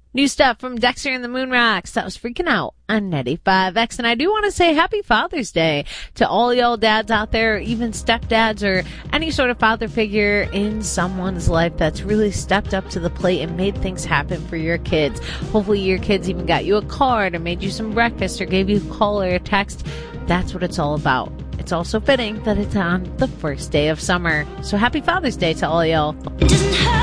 New stuff from Dexter and the Moon Rocks. That was Freaking Out on 95X. And I do want to say happy Father's Day to all y'all dads out there, even stepdads or any sort of father figure in someone's life that's really stepped up to the plate and made things happen for your kids. Hopefully your kids even got you a card or made you some breakfast or gave you a call or a text. That's what it's all about. It's also fitting that it's on the first day of summer. So happy Father's Day to all y'all.